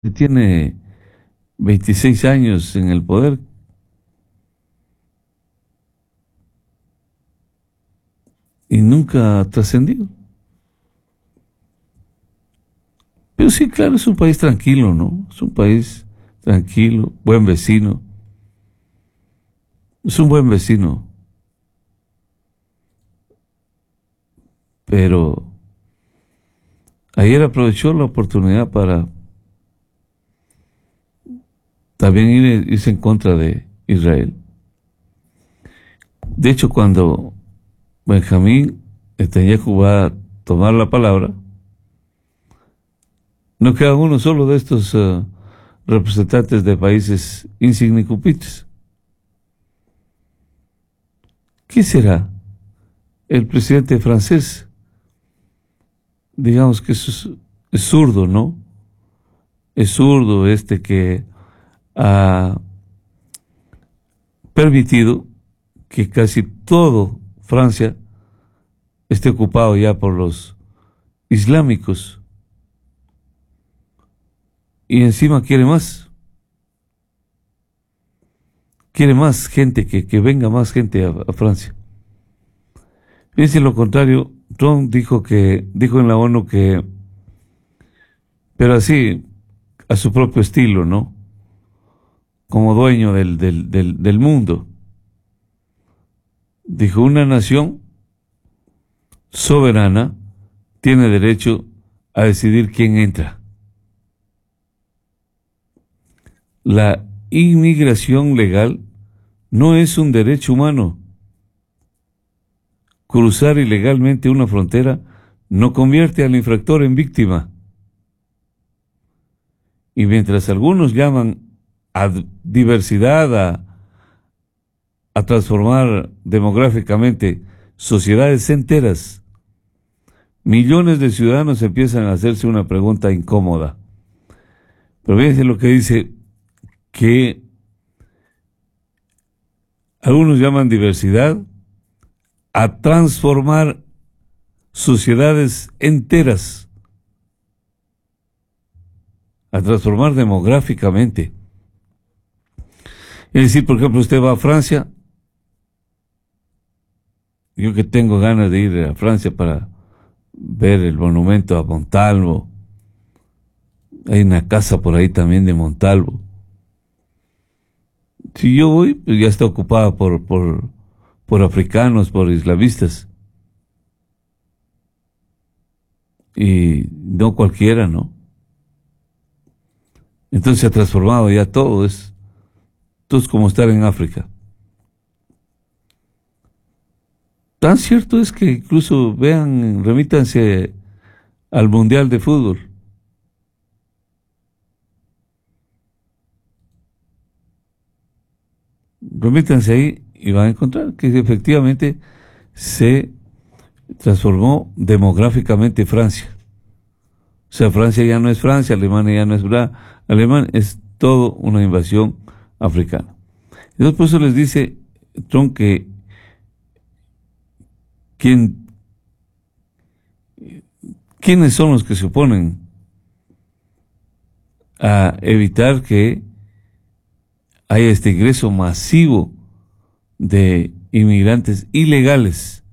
tiene 26 años en el poder y nunca ha trascendido. Pero sí, claro, es un país tranquilo, ¿no? Es un país tranquilo, buen vecino. Es un buen vecino. Pero ayer aprovechó la oportunidad para también irse en contra de Israel. De hecho, cuando Benjamín Netanyahu va a tomar la palabra, no queda uno solo de estos representantes de países insignificantes. ¿Qué será? El presidente francés, digamos que es zurdo, ¿no? Es zurdo que ha permitido que casi todo Francia esté ocupado ya por los islámicos. Y encima quiere más. Quiere más gente, que venga más gente a Francia. Fíjense lo contrario, Trump dijo en la ONU que, pero así, a su propio estilo, ¿no? Como dueño del mundo. Dijo, una nación soberana tiene derecho a decidir quién entra. La inmigración legal no es un derecho humano. Cruzar ilegalmente una frontera no convierte al infractor en víctima. Y mientras algunos llaman a diversidad, a transformar demográficamente sociedades enteras, millones de ciudadanos empiezan a hacerse una pregunta incómoda. Pero fíjense lo que dice, que algunos llaman diversidad a transformar sociedades enteras, a transformar demográficamente. Es decir, por ejemplo, usted va a Francia, yo que tengo ganas de ir a Francia para ver el monumento a Montalvo, hay una casa por ahí también de Montalvo. Si yo voy, pues ya está ocupada por africanos, por islamistas. Y no cualquiera, ¿no? Entonces se ha transformado ya todo, es como estar en África. Tan cierto es que incluso remítanse al Mundial de Fútbol. Remítanse ahí y van a encontrar que efectivamente se transformó demográficamente Francia. O sea, Francia ya no es Francia, Alemania ya no es Alemania, es todo una invasión africana. Entonces, por eso les dice Trump que ¿quiénes son los que se oponen a evitar que haya este ingreso masivo de inmigrantes ilegales?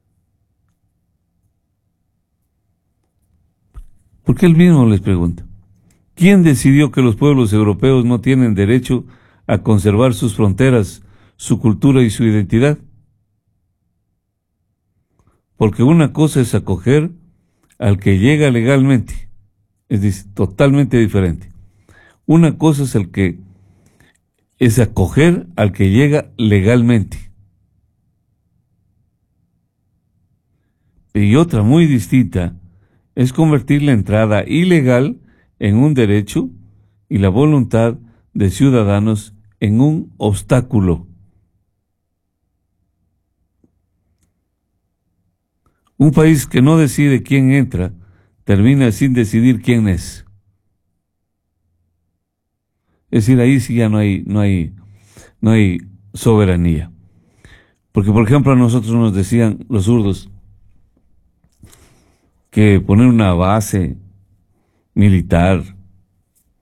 Porque él mismo les pregunta, ¿quién decidió que los pueblos europeos no tienen derecho a conservar sus fronteras, su cultura y su identidad? Porque una cosa es acoger al que llega legalmente, es decir, totalmente diferente. Una cosa es acoger al que llega legalmente. Y otra muy distinta es convertir la entrada ilegal en un derecho y la voluntad de ciudadanos en un obstáculo. Un país que no decide quién entra, termina sin decidir quién es. Es decir, ahí sí ya no hay soberanía. Porque, por ejemplo, a nosotros nos decían los zurdos que poner una base militar